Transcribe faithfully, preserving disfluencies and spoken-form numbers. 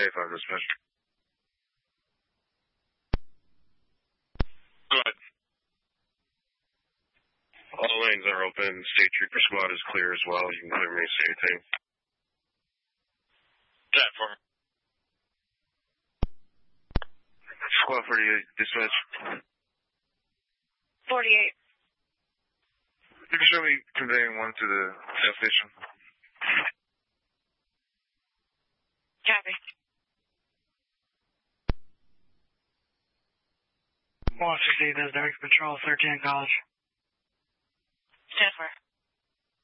Safe on this one. Go ahead. All lanes are open. State Trooper Squad is clear as well. You can clear me, C A T. That for Squad forty-eight, dispatch. forty-eight. You can show me conveying one to the gas station. Copy. one fifteen, that's direct patrol, thirteen College. Stand for.